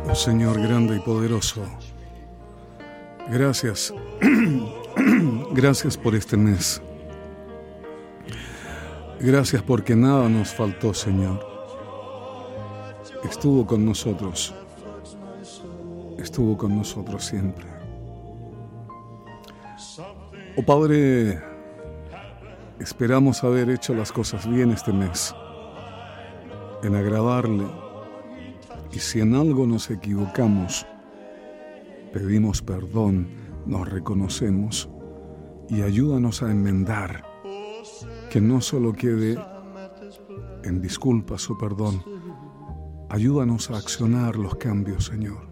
Oh Señor grande y poderoso, gracias, gracias por este mes. Gracias porque nada nos faltó, Señor. Estuvo con nosotros siempre. Oh Padre, esperamos haber hecho las cosas bien este mes, en agradarle, y si en algo nos equivocamos, pedimos perdón, nos reconocemos y ayúdanos a enmendar, que no solo quede en disculpas o perdón, ayúdanos a accionar los cambios, Señor.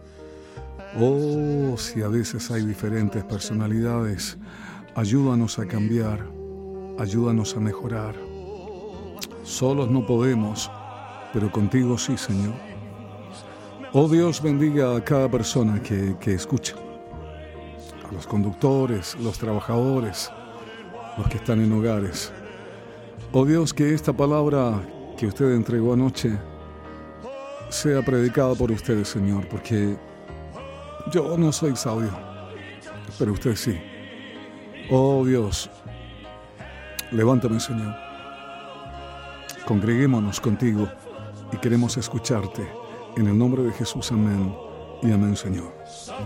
Oh, si a veces hay diferentes personalidades, ayúdanos a cambiar, ayúdanos a mejorar. Solos no podemos, pero contigo sí, Señor. Oh Dios, bendiga a cada persona que escucha, a los conductores, los trabajadores, los que están en hogares. Oh Dios, que esta palabra que usted entregó anoche sea predicada por ustedes, Señor, porque yo no soy sabio, pero usted sí. Oh Dios, levántame, Señor. Congreguémonos contigo y queremos escucharte. En el nombre de Jesús, amén y amén, Señor.